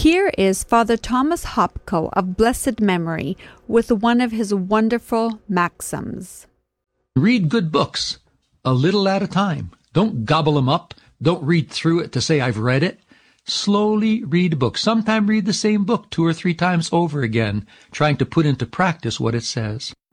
Here is Father Thomas Hopko of blessed memory with one of his wonderful maxims. Read good books, a little at a time. Don't gobble them up. Don't read through it to say I've read it. Slowly read a book. Sometimes read the same book 2 or 3 times over again, trying to put into practice what it says.